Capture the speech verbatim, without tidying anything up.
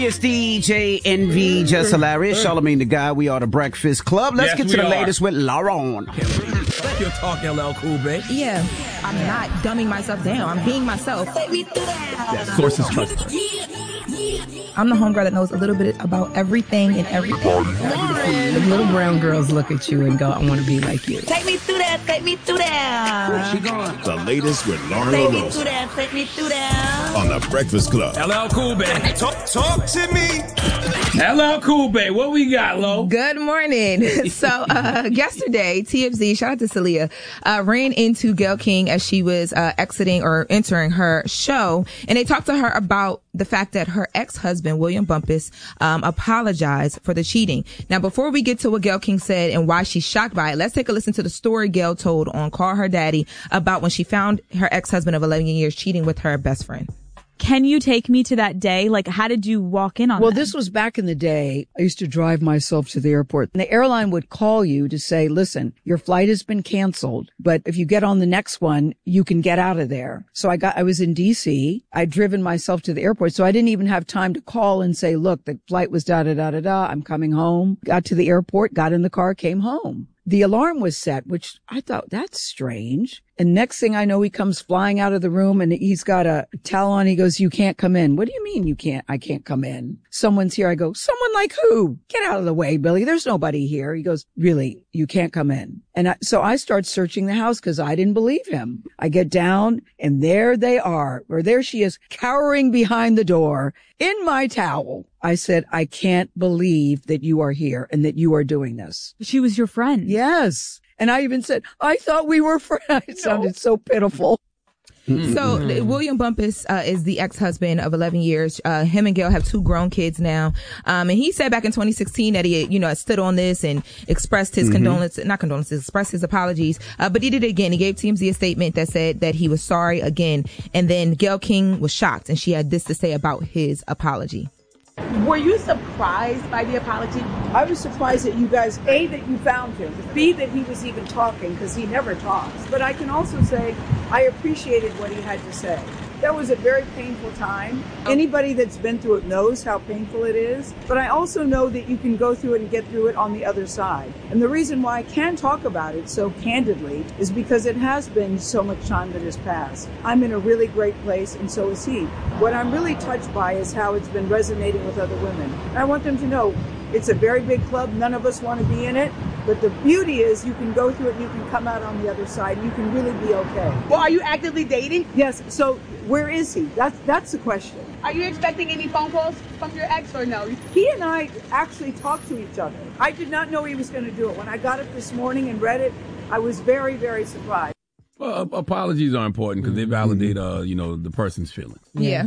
It's D J Envy, just hilarious. Charlamagne the Guy. We are the Breakfast Club. Let's Yes, get to the we are. latest with Lauren. You're talking L L Cool, babe. Yeah, I'm not dumbing myself down. I'm being myself. That sources trust. I'm the homegirl that knows a little bit about everything and everything. The little brown girls look at you and go, I want to be like you. Take me through that, take me through that. She gone. The latest with Lauren Take me LaRosa through that, take me through that. on The Breakfast Club. L L Cool, babe. Talk, talk to me. L L Cool, babe. What we got, Lo? Good morning. So, uh, yesterday, T M Z, shout out to Celia, uh, ran into Gayle King as she was, uh, exiting or entering her show. And they talked to her about the fact that her ex-husband, William Bumpus, um, apologized for the cheating. Now, before we get to what Gayle King said and why she's shocked by it, let's take a listen to the story Gayle told on Call Her Daddy about when she found her ex-husband of eleven years cheating with her best friend. Can you take me to that day? Like, how did you walk in on Well, that? this was back in the day. I used to drive myself to the airport. And the airline would call you to say, listen, your flight has been canceled, but if you get on the next one, you can get out of there. So I got, I was in D C. I'd driven myself to the airport. So I didn't even have time to call and say, look, the flight was da da da da da. I'm coming home. Got to the airport, got in the car, came home. The alarm was set, which I thought, that's strange. And next thing I know, he comes flying out of the room and he's got a towel on. He goes, you can't come in. What do you mean you can't? I can't come in. Someone's here. I go, someone like who? Get out of the way, Billy. There's nobody here. He goes, really? You can't come in. And I, so I start searching the house because I didn't believe him. I get down and there they are, or there she is cowering behind the door in my towel. I said, I can't believe that you are here and that you are doing this. She was your friend. Yes. And I even said, I thought we were friends. It sounded so pitiful. So th- William Bumpus uh, is the ex-husband of eleven years. Uh, him and Gayle have two grown kids now. Um, and he said back in twenty sixteen that he, you know, stood on this and expressed his mm-hmm. condolences, not condolences, expressed his apologies. Uh, but he did it again. He gave T M Z a statement that said that he was sorry again. And then Gayle King was shocked and she had this to say about his apology. Were you surprised by the apology? I was surprised that you guys, A, that you found him, B, that he was even talking, because he never talks. But I can also say I appreciated what he had to say. That was a very painful time. Anybody that's been through it knows how painful it is. But I also know that you can go through it and get through it on the other side. And the reason why I can talk about it so candidly is because it has been so much time that has passed. I'm in a really great place, and so is he. What I'm really touched by is how it's been resonating with other women. And I want them to know it's a very big club. None of us want to be in it. But the beauty is you can go through it and you can come out on the other side. And you can really be okay. Well, are you actively dating? Yes. So where is he? That's that's the question. Are you expecting any phone calls from your ex or no? He and I actually talked to each other. I did not know he was going to do it. When I got it this morning and read it, I was very, very surprised. Well, apologies are important because they validate, uh, you know, the person's feelings. Yeah.